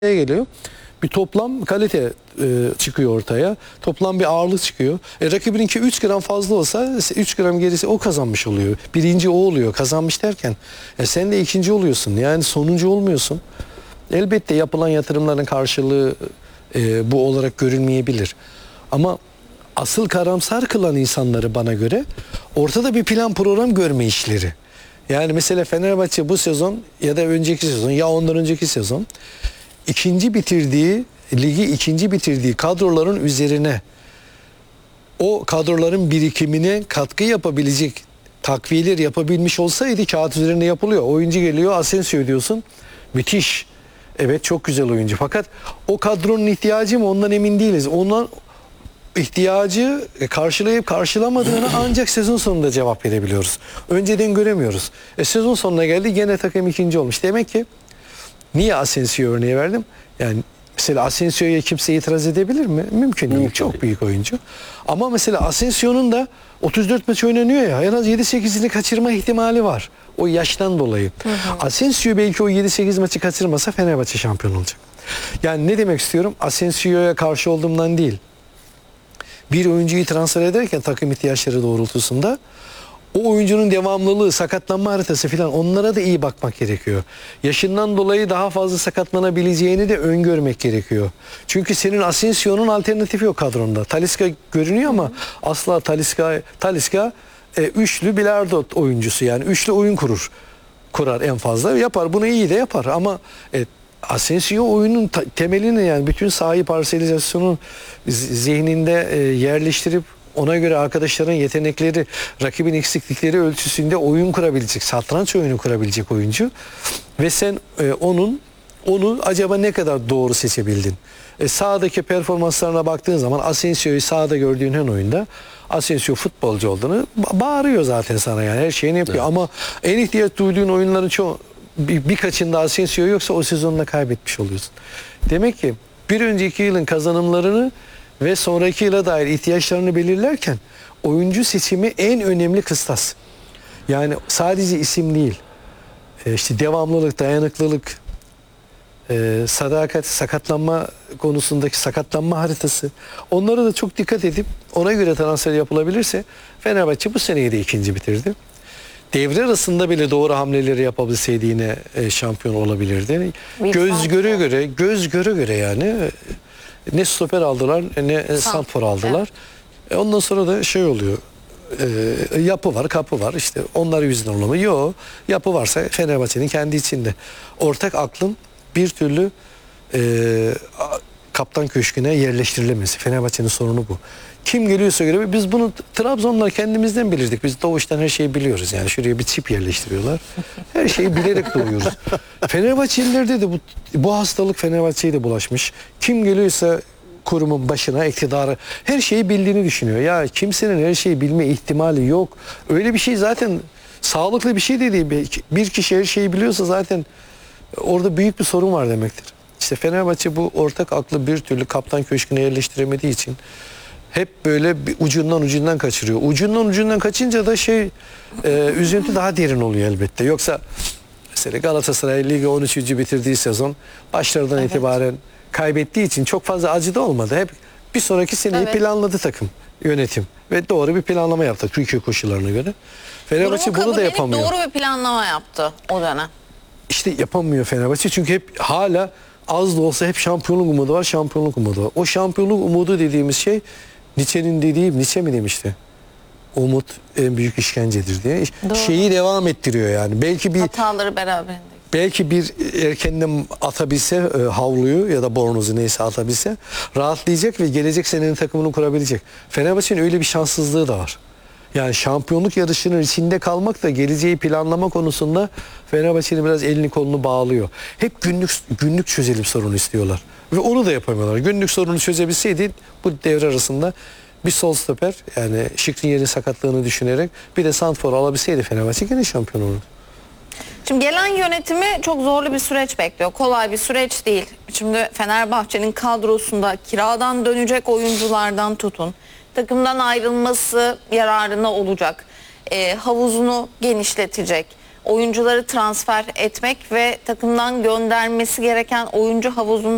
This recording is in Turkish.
geliyor. Bir toplam kalite çıkıyor ortaya. Toplam bir ağırlık çıkıyor. Rakibininki 3 gram fazla olsa 3 gram gerisi o kazanmış oluyor. Birinci o oluyor. Kazanmış derken sen de ikinci oluyorsun. Yani sonuncu olmuyorsun. Elbette yapılan yatırımların karşılığı bu olarak görülmeyebilir. Ama asıl karamsar kılan insanları bana göre ortada bir plan program görme işleri. Yani mesela Fenerbahçe bu sezon ya da önceki sezon ya ondan önceki sezon ligi ikinci bitirdiği kadroların üzerine o kadroların birikimine katkı yapabilecek takviyeler yapabilmiş olsaydı kağıt üzerinde yapılıyor. Oyuncu geliyor, Asensio diyorsun. Müthiş. Evet, çok güzel oyuncu. Fakat o kadronun ihtiyacı mı, ondan emin değiliz. Ondan ihtiyacı karşılayıp karşılamadığını ancak sezon sonunda cevap verebiliyoruz. Önceden göremiyoruz. Sezon sonuna geldi, gene takım ikinci olmuş. Demek ki niye Asensio örneği verdim? Yani mesela Asensio'ya kimse itiraz edebilir mi? Mümkün değil. Çok büyük oyuncu. Ama mesela Asensio'nun da 34 maç oynanıyor ya, en az 7-8'ini kaçırma ihtimali var. O yaştan dolayı. Asensio belki o 7-8 maçı kaçırmasa Fenerbahçe şampiyon olacak. Yani ne demek istiyorum? Asensio'ya karşı olduğumdan değil. Bir oyuncuyu transfer ederken takım ihtiyaçları doğrultusunda o oyuncunun devamlılığı, sakatlanma haritası falan, onlara da iyi bakmak gerekiyor. Yaşından dolayı daha fazla sakatlanabileceğini de öngörmek gerekiyor. Çünkü senin Asensio'nun alternatifi yok kadronda. Talisca görünüyor ama asla Talisca üçlü bilardo oyuncusu, yani üçlü oyun kurar en fazla. Yapar, bunu iyi de yapar ama Asensio oyunun temelini, yani bütün sahayı parselizasyonu zihninde yerleştirip ona göre arkadaşların yetenekleri, rakibin eksiklikleri ölçüsünde oyun kurabilecek, satranç oyunu kurabilecek oyuncu. Ve sen onu acaba ne kadar doğru seçebildin? Sahadaki performanslarına baktığın zaman Asensio'yu sahada gördüğün her oyunda Asensio futbolcu olduğunu bağırıyor zaten sana, yani her şeyini yapıyor. Evet. Ama en ihtiyaç duyduğun oyunların çoğu, birkaçında Asensio yoksa o sezonla kaybetmiş oluyorsun. Demek ki bir önceki yılın kazanımlarını ve sonraki yıla dair ihtiyaçlarını belirlerken oyuncu seçimi en önemli kıstas. Yani sadece isim değil. İşte devamlılık, dayanıklılık, sadakat, sakatlanma konusundaki sakatlanma haritası. Onlara da çok dikkat edip ona göre transfer yapılabilirse Fenerbahçe bu seneyi de ikinci bitirdi. Devre arasında bile doğru hamleleri yapabilseydi yine şampiyon olabilirdi. Göz göre göre yani. Ne stoper aldılar ne santrfor aldılar. Ondan sonra da şey oluyor. Yapı var, kapı var. İşte onlar yüzünden olamıyor. Yok. Yapı varsa Fenerbahçe'nin kendi içinde. Ortak aklın bir türlü kaptan köşküne yerleştirilemesi. Fenerbahçe'nin sorunu bu. Kim geliyorsa göre, biz bunu Trabzonlar kendimizden bilirdik. Biz doğuştan her şeyi biliyoruz. Yani şuraya bir çip yerleştiriyorlar. Her şeyi bilerek doğuyoruz. Fenerbahçelilerde de bu hastalık Fenerbahçe'ye de bulaşmış. Kim geliyorsa kurumun başına, iktidarı, her şeyi bildiğini düşünüyor. Ya kimsenin her şeyi bilme ihtimali yok. Öyle bir şey zaten sağlıklı bir şey de değil. Bir kişi her şeyi biliyorsa zaten orada büyük bir sorun var demektir. İşte Fenerbahçe bu ortak aklı bir türlü kaptan köşküne yerleştiremediği için hep böyle bir ucundan kaçırıyor. Ucundan kaçınca da üzüntü daha derin oluyor elbette. Yoksa mesela Galatasaray Ligi 13. bitirdiği sezon başlardan itibaren kaybettiği için çok fazla acı da olmadı. Hep bir sonraki seneyi planladı takım, yönetim ve doğru bir planlama yaptı Türkiye koşullarına göre. Fenerbahçe bunu da yapamıyor. Doğru bir planlama yaptı o dönem. İşte yapamıyor Fenerbahçe, çünkü hep hala az da olsa hep şampiyonluk umudu var, şampiyonluk umudu var. O şampiyonluk umudu dediğimiz şey, Nietzsche'nin dediği, Nietzsche mi demişti? Umut en büyük işkencedir diye. Doğru. Şeyi devam ettiriyor yani. Belki bir hataları beraberinde. Belki bir erkenden atabilse havluyu ya da bornozu neyse atabilse rahatlayacak ve gelecek senenin takımını kurabilecek. Fenerbahçe'nin öyle bir şanssızlığı da var. Yani şampiyonluk yarışının içinde kalmak da geleceği planlama konusunda Fenerbahçe'nin biraz elini kolunu bağlıyor. Hep günlük çözelim sorunu istiyorlar. Ve onu da yapamıyorlar. Günlük sorunu çözebilseydi bu devre arasında bir sol stoper, yani Skriniar'ın sakatlığını düşünerek bir de santrfor alabilseydi Fenerbahçe gene şampiyon olurdu. Şimdi gelen yönetimi çok zorlu bir süreç bekliyor. Kolay bir süreç değil. Şimdi Fenerbahçe'nin kadrosunda kiradan dönecek oyunculardan tutun, takımdan ayrılması yararına olacak, havuzunu genişletecek, oyuncuları transfer etmek ve takımdan göndermesi gereken oyuncu havuzunda